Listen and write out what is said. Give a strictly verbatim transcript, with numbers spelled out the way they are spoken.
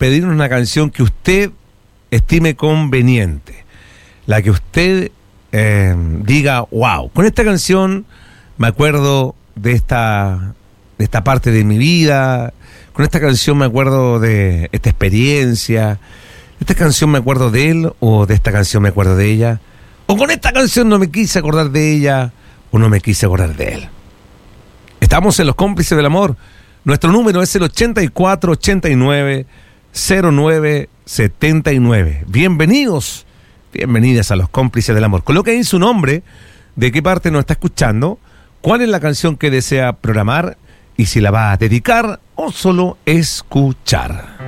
pedirnos una canción que usted estime conveniente, la que usted eh, diga, wow, con esta canción me acuerdo de esta, de esta parte de mi vida, con esta canción me acuerdo de esta experiencia, de esta canción me acuerdo de él, o de esta canción me acuerdo de ella, o con esta canción no me quise acordar de ella, o no me quise acordar de él. Estamos en Los Cómplices del Amor. Nuestro número es el ochenta y cuatro ochenta y nueve cero nueve setenta y nueve. Bienvenidos, bienvenidas a Los Cómplices del Amor. Coloque ahí su nombre, de qué parte nos está escuchando, cuál es la canción que desea programar y si la va a dedicar o solo escuchar.